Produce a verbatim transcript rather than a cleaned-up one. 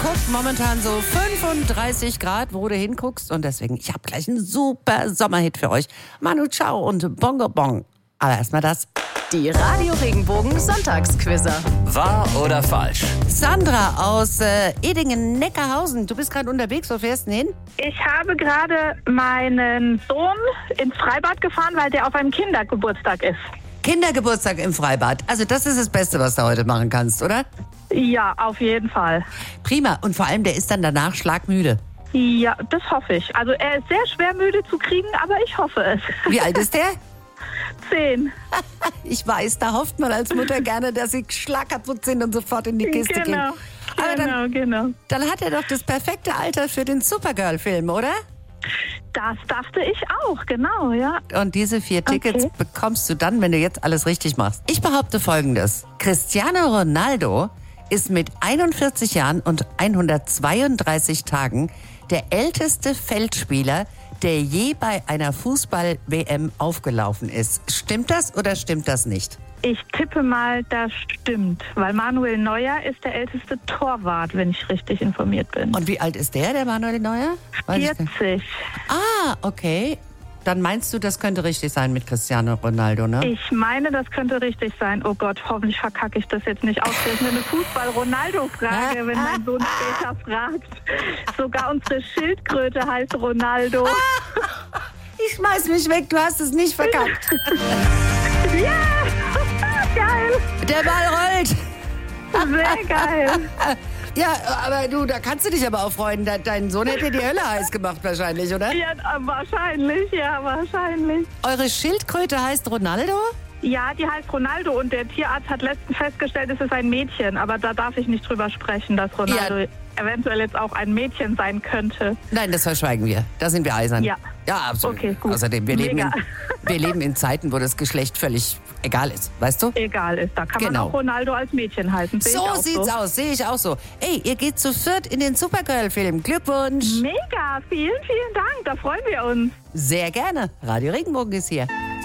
guck, momentan so fünfunddreißig Grad, wo du hinguckst. Und deswegen, ich habe gleich einen super Sommerhit für euch. Manu Chao und Bongo Bong. Aber erstmal das. Die Radio Regenbogen Sonntagsquizzer. Wahr oder falsch? Sandra aus äh, Edingen-Neckarhausen. Du bist gerade unterwegs, wo fährst du denn hin? Ich habe gerade meinen Sohn ins Freibad gefahren, weil der auf einem Kindergeburtstag ist. Kindergeburtstag im Freibad. Also das ist das Beste, was du heute machen kannst, oder? Ja, auf jeden Fall. Prima. Und vor allem, der ist dann danach schlagmüde. Ja, das hoffe ich. Also er ist sehr schwer müde zu kriegen, aber ich hoffe es. Wie alt ist der? Zehn. Ich weiß, da hofft man als Mutter gerne, dass sie schlagkaputt sind und sofort in die Kiste gehen. Genau, Aber genau, dann, genau. dann hat er doch das perfekte Alter für den Supergirl-Film, oder? Das dachte ich auch, genau, ja. Und diese vier Tickets Okay. bekommst du dann, wenn du jetzt alles richtig machst. Ich behaupte Folgendes. Cristiano Ronaldo ist mit einundvierzig Jahren und hundertzweiunddreißig Tagen der älteste Feldspieler, der je bei einer Fußball-W M aufgelaufen ist. Stimmt das oder stimmt das nicht? Ich tippe mal, das stimmt, weil Manuel Neuer ist der älteste Torwart, wenn ich richtig informiert bin. Und wie alt ist der, der Manuel Neuer? Weiß ich nicht. vierzig. Ah, okay. Dann meinst du, das könnte richtig sein mit Cristiano Ronaldo, ne? Ich meine, das könnte richtig sein. Oh Gott, hoffentlich verkacke ich das jetzt nicht. Ausgerechnet eine Fußball-Ronaldo-Frage, wenn mein Sohn später fragt. Sogar unsere Schildkröte heißt Ronaldo. Ich schmeiß mich weg, du hast es nicht verkackt. Ja, geil. Der Ball rollt. Sehr geil. Ja, aber du, da kannst du dich aber auch freuen. De- Dein Sohn hätte die Hölle heiß gemacht wahrscheinlich, oder? Ja, wahrscheinlich, ja, wahrscheinlich. Eure Schildkröte heißt Ronaldo? Ja, die heißt Ronaldo und der Tierarzt hat letztens festgestellt, es ist ein Mädchen. Aber da darf ich nicht drüber sprechen, dass Ronaldo Ja. eventuell jetzt auch ein Mädchen sein könnte. Nein, das verschweigen wir. Da sind wir eisern. Ja. Ja, absolut. Okay, gut. Außerdem, wir leben, in, Mega. wir leben in Zeiten, wo das Geschlecht völlig egal ist, weißt du? Egal ist, da kann Genau. man auch Ronaldo als Mädchen halten. Sehe ich So auch sieht's so. aus, sehe ich auch so. Ey, ihr geht zu viert in den Supergirl-Film. Glückwunsch. Mega, vielen, vielen Dank, da freuen wir uns. Sehr gerne. Radio Regenbogen ist hier.